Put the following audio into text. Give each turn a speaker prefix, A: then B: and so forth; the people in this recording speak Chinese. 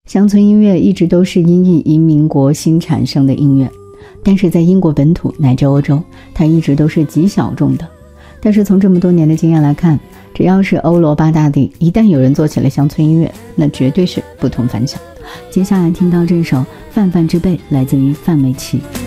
A: 乡村音乐一直都是因应移民国新产生的音乐，但是在英国本土乃至欧洲，它一直都是极小众的。但是从这么多年的经验来看，只要是欧罗巴大地，一旦有人做起了乡村音乐，那绝对是不同凡响。接下来听到这首《泛泛之辈》，来自于范玮琪。